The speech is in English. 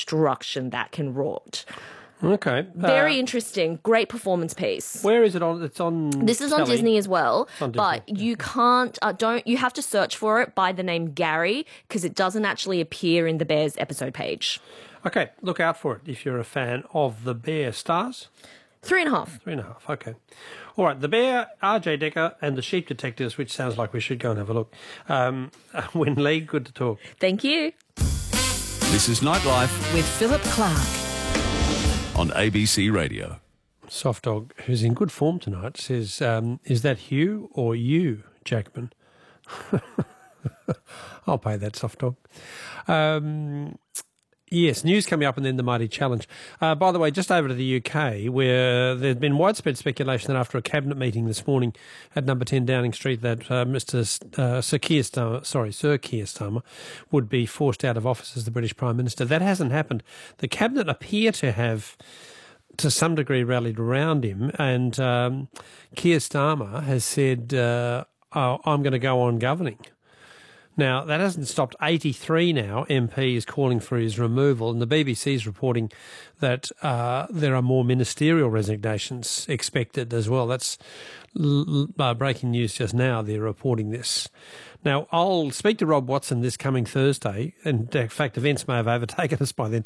destruction that can wrought. Okay. Very interesting. Great performance piece. Where is it on? It's on. This is on telly. Disney as well, on but Disney. you can't. You have to search for it by the name Gary because it doesn't actually appear in the Bears episode page. Okay, look out for it if you're a fan of The Bear. Stars? 3.5. 3.5, okay. All right, The Bear, RJ Decker, and The Sheep Detectives, which sounds like we should go and have a look. Win Lee, good to talk. Thank you. This is Nightlife With Philip Clark. on ABC Radio. Soft Dog, who's in good form tonight, says, is that Hugh or you, Jackman? I'll pay that, Soft Dog. Yes, news coming up and then the Mighty Challenge. By the way, just over to the UK, where there's been widespread speculation that after a cabinet meeting this morning at number 10 Downing Street that Sir Keir Starmer would be forced out of office as the British Prime Minister. That hasn't happened. The cabinet appear to have, to some degree, rallied around him, and Keir Starmer has said, I'm going to go on governing. Now, that hasn't stopped 83 now MPs calling for his removal, and the BBC's reporting that there are more ministerial resignations expected as well. That's breaking news just now. They're reporting this. Now, I'll speak to Rob Watson this coming Thursday, and in fact, events may have overtaken us by then,